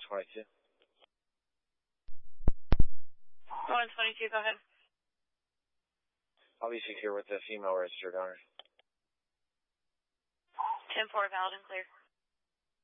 122. 122, go ahead. I'll be secure with the female registered owner. 10-4, valid and clear.